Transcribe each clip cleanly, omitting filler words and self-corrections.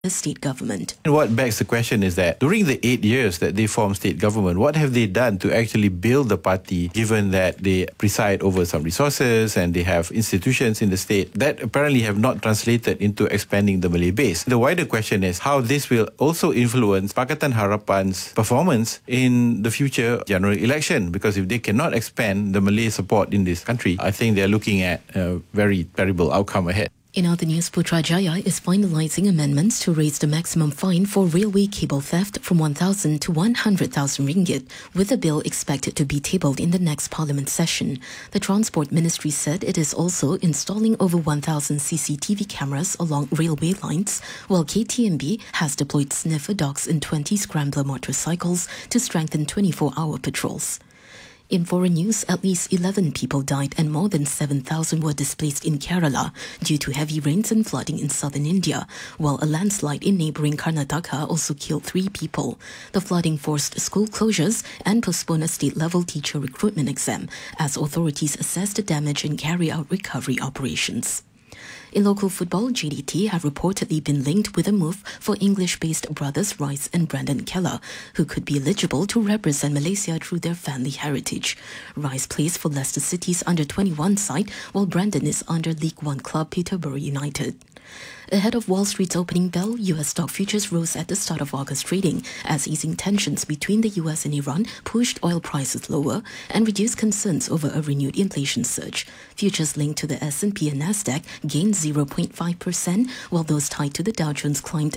the state government. And what begs the question is that during the 8 years that they formed state government, what have they done to actually build the party, given that they preside over some resources and they have institutions in the state that apparently have not translated into expanding the Malay base? The wider question is how this will also influence Pakatan Harapan's performance in the future general election, because if they cannot expand the Malay support in this country, I think they're looking at a very terrible outcome ahead. In other news, Putrajaya is finalising amendments to raise the maximum fine for railway cable theft from 1,000 to 100,000 ringgit, with the bill expected to be tabled in the next parliament session. The Transport Ministry said it is also installing over 1,000 CCTV cameras along railway lines, while KTMB has deployed sniffer dogs in 20 scrambler motorcycles to strengthen 24-hour patrols. In foreign news, at least 11 people died and more than 7,000 were displaced in Kerala due to heavy rains and flooding in southern India, while a landslide in neighbouring Karnataka also killed 3 people. The flooding forced school closures and postponed a state-level teacher recruitment exam as authorities assess the damage and carry out recovery operations. In local football, JDT have reportedly been linked with a move for English-based brothers Rice and Brandon Keller, who could be eligible to represent Malaysia through their family heritage. Rice plays for Leicester City's under-21 side, while Brandon is under League One club Peterborough United. Ahead of Wall Street's opening bell, US stock futures rose at the start of August trading as easing tensions between the US and Iran pushed oil prices lower and reduced concerns over a renewed inflation surge. Futures linked to the S&P and Nasdaq gained 0.5%, while those tied to the Dow Jones climbed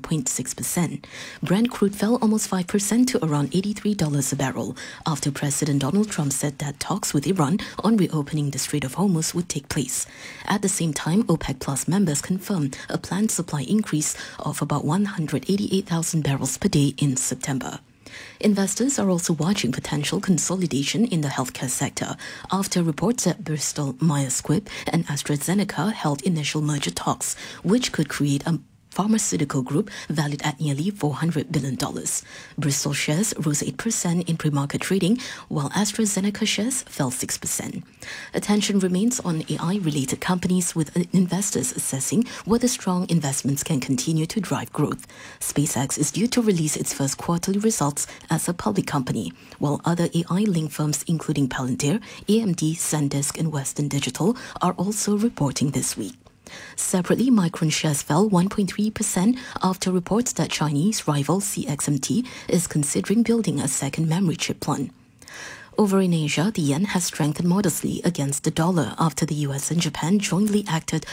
0.6%. Brent crude fell almost 5% to around $83 a barrel after President Donald Trump said that talks with Iran on reopening the Strait of Hormuz would take place. At the same time, OPEC Plus members confirmed a planned supply increase of about 188,000 barrels per day in September. Investors are also watching potential consolidation in the healthcare sector after reports that Bristol Myers Squibb and AstraZeneca held initial merger talks, which could create a pharmaceutical group valued at nearly $400 billion. Bristol shares rose 8% in pre-market trading, while AstraZeneca shares fell 6%. Attention remains on AI-related companies, with investors assessing whether strong investments can continue to drive growth. SpaceX is due to release its first quarterly results as a public company, while other AI-linked firms including Palantir, AMD, SanDisk and Western Digital are also reporting this week. Separately, Micron shares fell 1.3% after reports that Chinese rival CXMT is considering building a second memory chip plant. Over in Asia, the yen has strengthened modestly against the dollar after the US and Japan jointly acted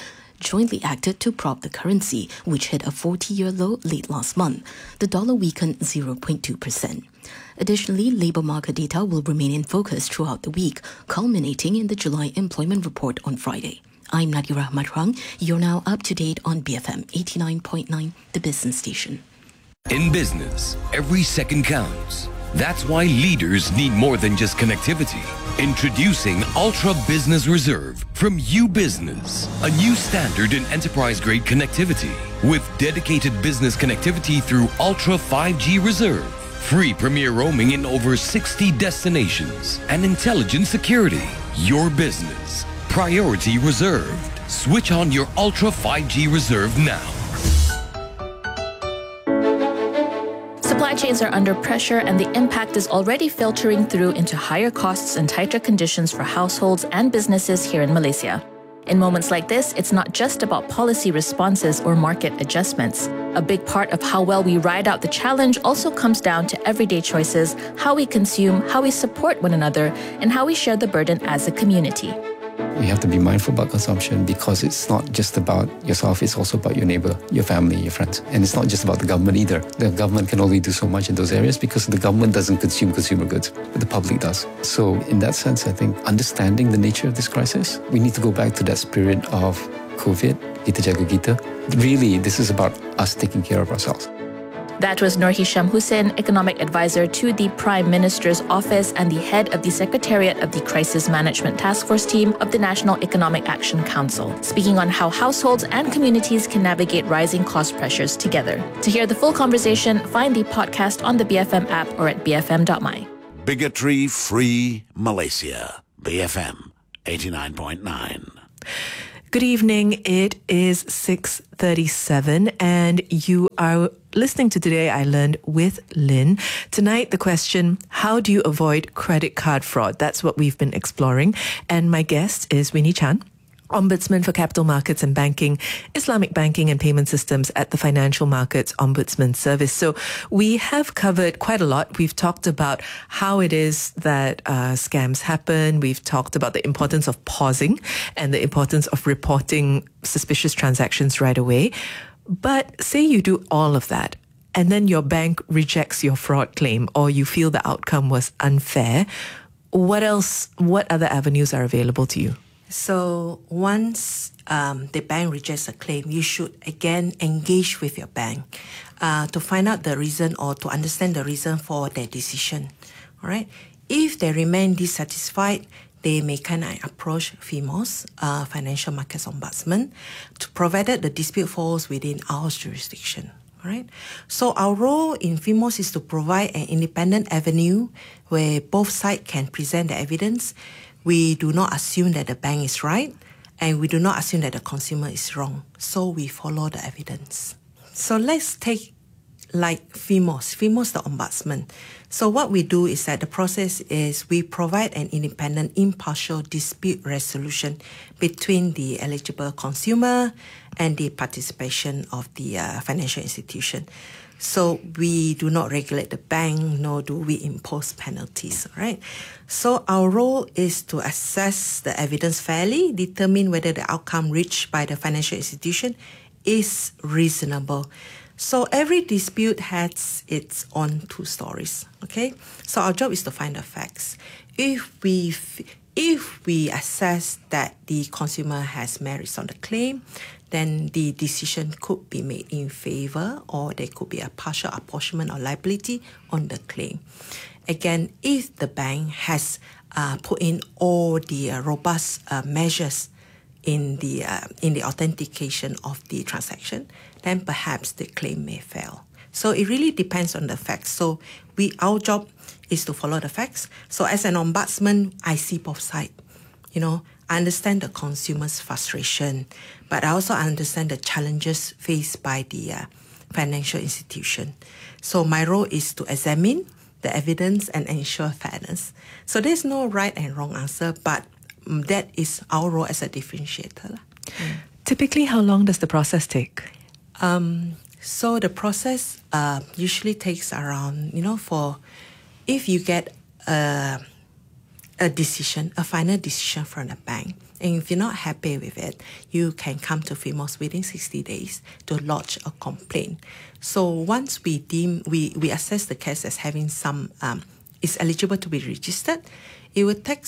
to prop the currency, which hit a 40-year low late last month. The dollar weakened 0.2%. Additionally, labour market data will remain in focus throughout the week, culminating in the July employment report on Friday. I'm Nadira Matrang. You're now up to date on BFM 89.9, the business station. In business, every second counts. That's why leaders need more than just connectivity. Introducing Ultra Business Reserve from U-Business, a new standard in enterprise-grade connectivity with dedicated business connectivity through Ultra 5G Reserve, free premier roaming in over 60 destinations, and intelligent security. Your business. Priority reserved. Switch on your Ultra 5G Reserve now. Supply chains are under pressure, and the impact is already filtering through into higher costs and tighter conditions for households and businesses here in Malaysia. In moments like this, it's not just about policy responses or market adjustments. A big part of how well we ride out the challenge also comes down to everyday choices, how we consume, how we support one another, and how we share the burden as a community. We have to be mindful about consumption because it's not just about yourself, it's also about your neighbor, your family, your friends. And it's not just about the government either. The government can only do so much in those areas because the government doesn't consume consumer goods, but the public does. So in that sense, I think understanding the nature of this crisis, we need to go back to that spirit of COVID, kita jaga kita. Really, this is about us taking care of ourselves. That was Nur Hisham Hussein, Economic Advisor to the Prime Minister's Office and the head of the Secretariat of the Crisis Management Task Force team of the National Economic Action Council, speaking on how households and communities can navigate rising cost pressures together. To hear the full conversation, find the podcast on the BFM app or at bfm.my. Bigotry-free Malaysia. BFM 89.9. Good evening. It is 6:37 and you are listening to Today I Learned with Lynn. Tonight, the question, how do you avoid credit card fraud? That's what we've been exploring. And my guest is Winnie Chan, Ombudsman for Capital Markets and Banking, Islamic Banking and Payment Systems at the Financial Markets Ombudsman Service. So we have covered quite a lot. We've talked about how it is that scams happen. We've talked about the importance of pausing and the importance of reporting suspicious transactions right away. But say you do all of that and then your bank rejects your fraud claim or you feel the outcome was unfair. What other avenues are available to you? So once the bank rejects a claim, you should again engage with your bank to find out the reason or to understand the reason for their decision. All right. If they remain dissatisfied, they may approach FIMOS, Financial Markets Ombudsman, provided the dispute falls within our jurisdiction. All right. So our role in FIMOS is to provide an independent avenue where both sides can present the evidence. We do not assume that the bank is right, and we do not assume that the consumer is wrong. So we follow the evidence. So let's take like FIMOS the ombudsman. So what we do is that the process is we provide an independent, impartial dispute resolution between the eligible consumer and the participation of the financial institution. So we do not regulate the bank, nor do we impose penalties, right? So our role is to assess the evidence fairly, determine whether the outcome reached by the financial institution is reasonable. So every dispute has its own two stories, okay? So our job is to find the facts. If we assess that the consumer has merits on the claim, then the decision could be made in favor, or there could be a partial apportionment or liability on the claim. Again, if the bank has put in all the robust measures in the authentication of the transaction, then perhaps the claim may fail. So it really depends on the facts. So our job is to follow the facts. So as an ombudsman, I see both sides. I understand the consumer's frustration, but I also understand the challenges faced by the financial institution. So my role is to examine the evidence and ensure fairness. So there's no right and wrong answer, but that is our role as a differentiator. Typically, how long does the process take? So the process usually takes around, if you get a final decision from the bank, and if you're not happy with it, you can come to FIMOS within 60 days to lodge a complaint. So once we assess the case as having is eligible to be registered, it would take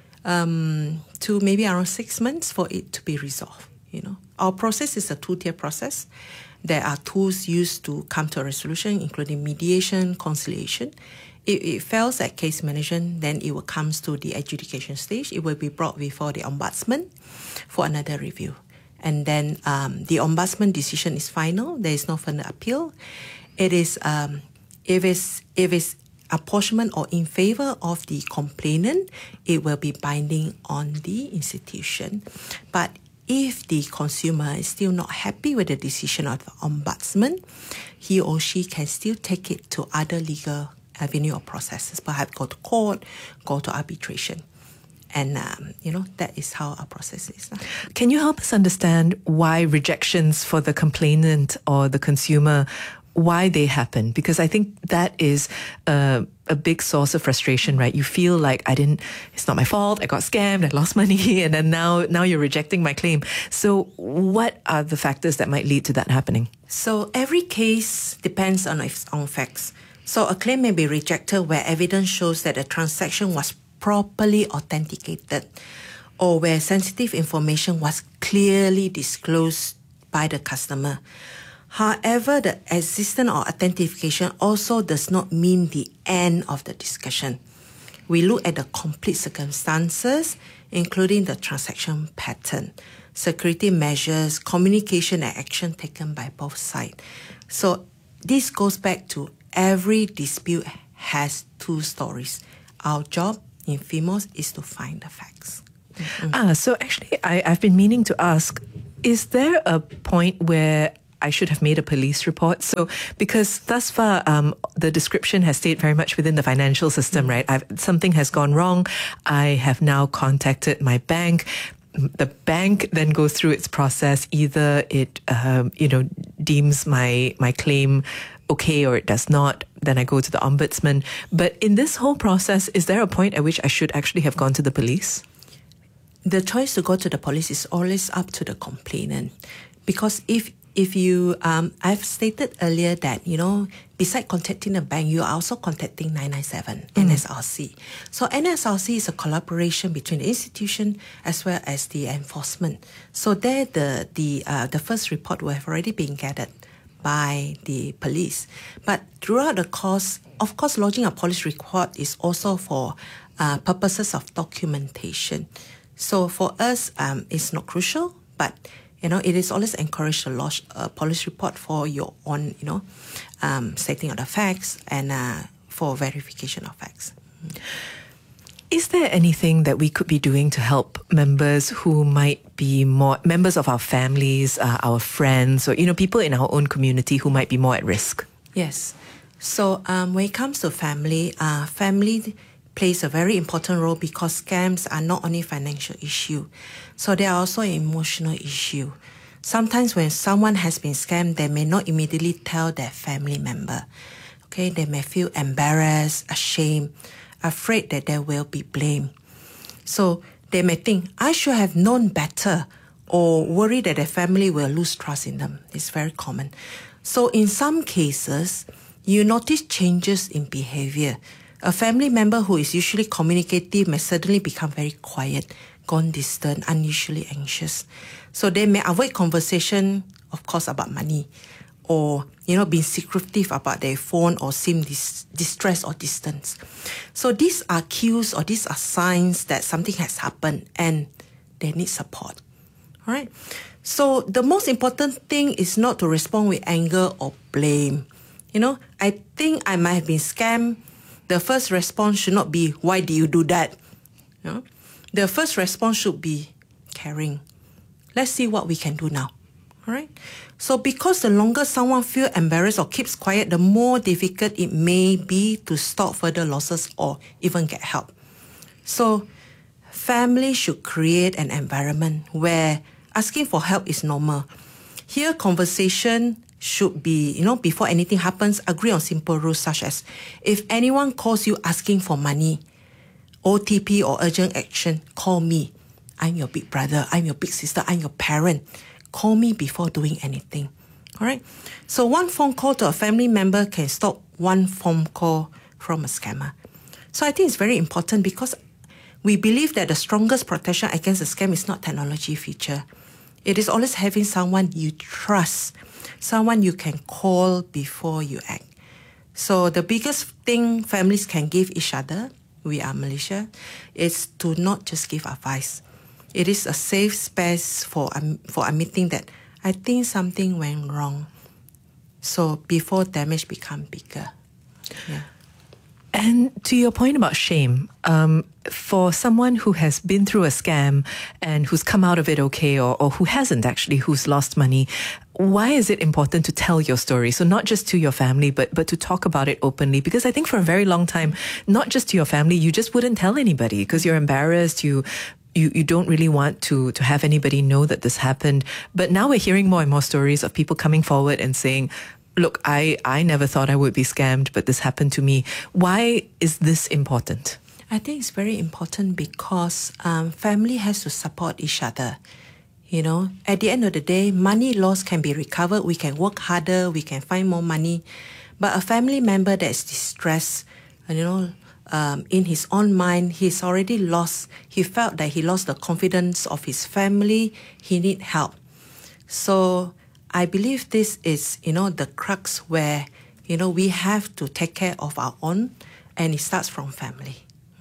to maybe around 6 months for it to be resolved. Our process is a two-tier process. There are tools used to come to a resolution, including mediation, conciliation. If it fails at case management, then it will come to the adjudication stage. It will be brought before the ombudsman for another review. And then the ombudsman decision is final. There is no further appeal. It is, if it's apportionment or in favor of the complainant, it will be binding on the institution. But if the consumer is still not happy with the decision of the ombudsman, he or she can still take it to other legal avenue or processes, perhaps go to court, go to arbitration. And, that is how our process is. Can you help us understand why rejections for the complainant or the consumer, why they happen? Because I think that is a big source of frustration, right? You feel like it's not my fault, I got scammed, I lost money, and then now you're rejecting my claim. So what are the factors that might lead to that happening? So every case depends on its own facts. So a claim may be rejected where evidence shows that the transaction was properly authenticated or where sensitive information was clearly disclosed by the customer. However, the existence or authentication also does not mean the end of the discussion. We look at the complete circumstances, including the transaction pattern, security measures, communication and action taken by both sides. So this goes back to every dispute has two stories. Our job in FIMOS is to find the facts. So actually, I've been meaning to ask, is there a point where I should have made a police report? So, because thus far, the description has stayed very much within the financial system, right? Something has gone wrong. I have now contacted my bank. The bank then goes through its process. Either it, deems my claim okay or it does not. Then I go to the ombudsman. But in this whole process, is there a point at which I should actually have gone to the police? The choice to go to the police is always up to the complainant, because if you, I've stated earlier that, beside contacting the bank, you are also contacting 997, NSRC. So NSRC is a collaboration between the institution as well as the enforcement. So there, the first report will have already been gathered by the police. But throughout the course, of course, lodging a police report is also for purposes of documentation. So for us, it's not crucial, but it is always encouraged to lodge a police report for your own, stating of the facts and for verification of facts. Is there anything that we could be doing to help members who might be more members of our families, our friends, or people in our own community who might be more at risk? Yes. So when it comes to family plays a very important role, because scams are not only financial issue, so they are also an emotional issue. Sometimes when someone has been scammed, they may not immediately tell their family member. Okay, they may feel embarrassed, ashamed, afraid that there will be blame. So they may think, I should have known better, or worry that their family will lose trust in them. It's very common. So in some cases, you notice changes in behavior. A family member who is usually communicative may suddenly become very quiet, gone distant, unusually anxious. So they may avoid conversation, of course, about money, or, being secretive about their phone, or seem distressed or distant. So these are cues, or these are signs that something has happened and they need support. All right? So the most important thing is not to respond with anger or blame. I think I might have been scammed. The first response should not be, why did you do that? The first response should be caring. Let's see what we can do now. All right? So because the longer someone feels embarrassed or keeps quiet, the more difficult it may be to stop further losses or even get help. So family should create an environment where asking for help is normal. Here, conversation should be, before anything happens, agree on simple rules such as, if anyone calls you asking for money, OTP or urgent action, call me. I'm your big brother, I'm your big sister, I'm your parent. Call me before doing anything. All right? So one phone call to a family member can stop one phone call from a scammer. So I think it's very important, because we believe that the strongest protection against a scam is not technology feature. It is always having someone you trust, someone you can call before you act. So the biggest thing families can give each other, we are Malaysia, is to not just give advice. It is a safe space for admitting that I think something went wrong. So before damage become bigger. Yeah. And to your point about shame, for someone who has been through a scam and who's come out of it okay, or who hasn't actually, who's lost money, why is it important to tell your story? So not just to your family, but to talk about it openly. Because I think for a very long time, not just to your family, you just wouldn't tell anybody because you're embarrassed, you don't really want to have anybody know that this happened. But now we're hearing more and more stories of people coming forward and saying, look, I never thought I would be scammed, but this happened to me. Why is this important? I think it's very important because family has to support each other. At the end of the day, money loss can be recovered. We can work harder. We can find more money. But a family member that is distressed, in his own mind, he's already lost. He felt that he lost the confidence of his family. He need help. So I believe this is, the crux where, we have to take care of our own, and it starts from family.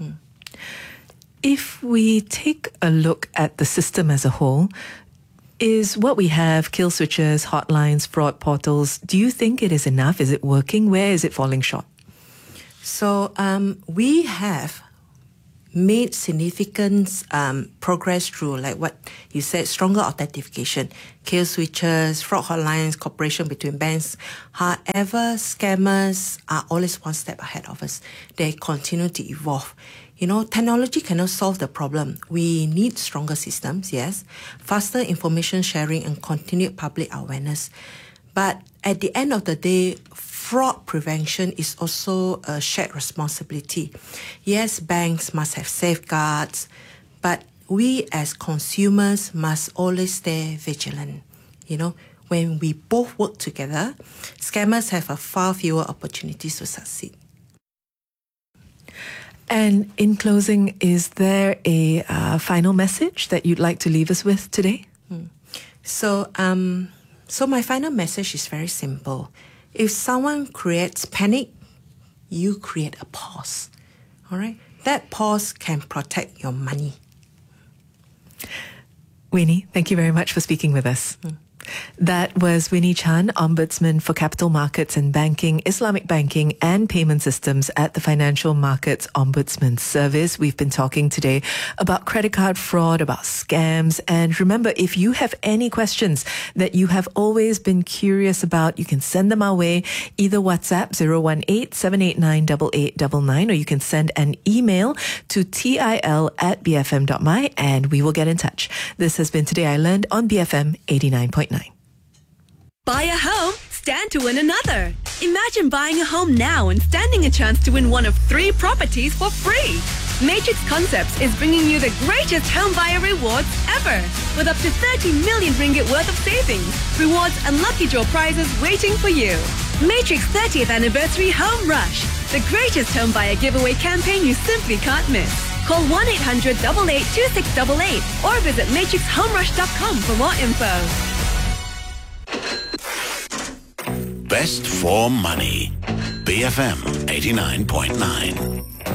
If we take a look at the system as a whole, is what we have, kill switches, hotlines, fraud portals, do you think it is enough? Is it working? Where is it falling short? So we have made significant progress through, like what you said, stronger authentication, kill switches, fraud hotlines, cooperation between banks. However, scammers are always one step ahead of us. They continue to evolve. You know, technology cannot solve the problem. We need stronger systems, yes, faster information sharing and continued public awareness. But at the end of the day, fraud prevention is also a shared responsibility. Yes, banks must have safeguards, but we as consumers must always stay vigilant. You know, when we both work together, scammers have a far fewer opportunities to succeed. And in closing, is there a final message that you'd like to leave us with today? So my final message is very simple. If someone creates panic, you create a pause. All right? That pause can protect your money. Winnie, thank you very much for speaking with us. That was Winnie Chan, Ombudsman for Capital Markets and Banking, Islamic Banking and Payment Systems at the Financial Markets Ombudsman Service. We've been talking today about credit card fraud, about scams. And remember, if you have any questions that you have always been curious about, you can send them our way, either WhatsApp 018-789-8899, or you can send an email to til@bfm.my and we will get in touch. This has been Today I Learned on BFM 89.9. Buy a home, stand to win another. Imagine buying a home now and standing a chance to win one of 3 properties for free. Matrix Concepts is bringing you the greatest home buyer rewards ever, with up to 30 million ringgit worth of savings, rewards and lucky draw prizes waiting for you. Matrix 30th Anniversary Home Rush, the greatest home buyer giveaway campaign you simply can't miss. Call 1-800-882688 or visit matrixhomerush.com for more info. Best for money. BFM 89.9.